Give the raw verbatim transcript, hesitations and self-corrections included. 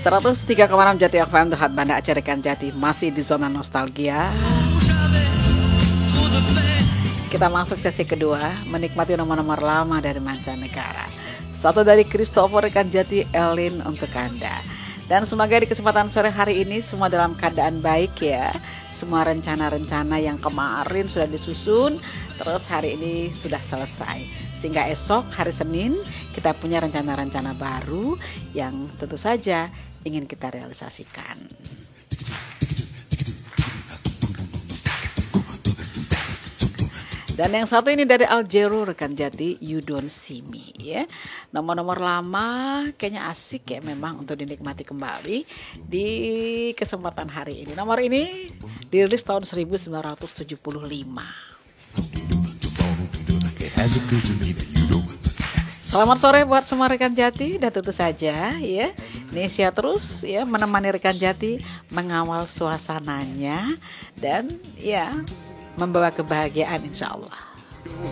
seratus tiga koma enam Jati F M Dehat Banda Acara Rekan Jati masih di zona nostalgia. Kita masuk sesi kedua, menikmati nomor-nomor lama dari mancanegara. Satu dari Christopher Rekan Jati, Elin untuk Anda. Dan semoga di kesempatan sore hari ini semua dalam keadaan baik ya. Semua rencana-rencana yang kemarin sudah disusun, terus hari ini sudah selesai. Sehingga esok hari Senin kita punya rencana-rencana baru yang tentu saja ingin kita realisasikan. Dan yang satu ini dari Aljero Rekan Jati, You Don't See Me ya. Nomor-nomor lama kayaknya asik ya memang untuk dinikmati kembali di kesempatan hari ini. Nomor ini dirilis tahun seribu sembilan ratus tujuh puluh lima. Selamat sore buat semua rekan Jati dan tentu saja ya Nesya terus ya menemani rekan Jati mengawal suasananya dan ya membawa kebahagiaan insya Allah.